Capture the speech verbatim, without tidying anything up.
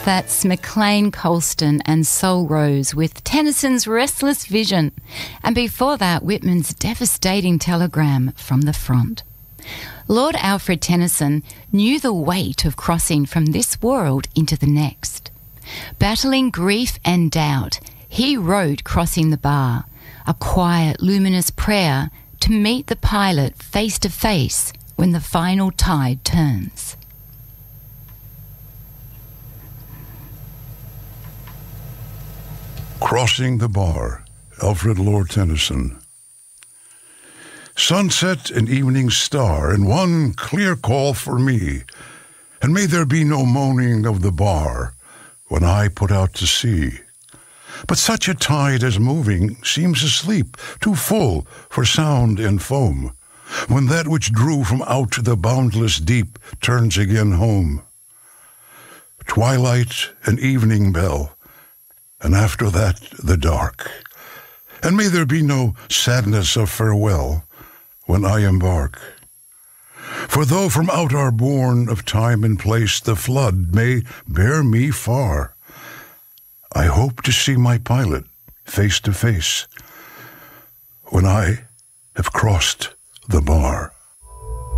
That's McLean Colston and Soul Rose with Tennyson's Restless Vision. And before that, Whitman's devastating telegram from the front. Lord Alfred Tennyson knew the weight of crossing from this world into the next. Battling grief and doubt, he wrote Crossing the Bar, a quiet, luminous prayer to meet the pilot face to face when the final tide turns. Crossing the Bar, Alfred Lord Tennyson. Sunset and evening star, and one clear call for me, and may there be no moaning of the bar when I put out to sea. But such a tide as moving seems asleep, too full for sound and foam, when that which drew from out the boundless deep turns again home. Twilight and evening bell, and after that the dark. And may there be no sadness of farewell when I embark. For though from out our bourne of time and place the flood may bear me far, I hope to see my pilot face to face when I have crossed the bar.